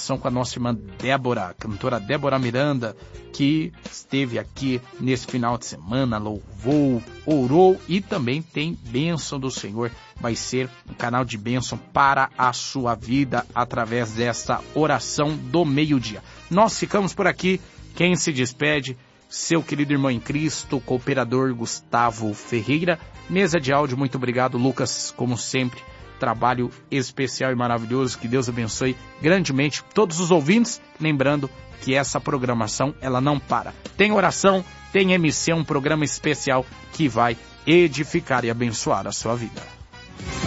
oração com a nossa irmã Débora, cantora Débora Miranda, que esteve aqui nesse final de semana, louvou, orou e também tem bênção do Senhor. Vai ser um canal de bênção para a sua vida através dessa oração do meio-dia. Nós ficamos por aqui. Quem se despede, seu querido irmão em Cristo, cooperador Gustavo Ferreira. Mesa de áudio, muito obrigado, Lucas, como sempre. Trabalho especial e maravilhoso. Que Deus abençoe grandemente todos os ouvintes. Lembrando que essa programação, ela não para. Tem oração, tem MC, um programa especial que vai edificar e abençoar a sua vida.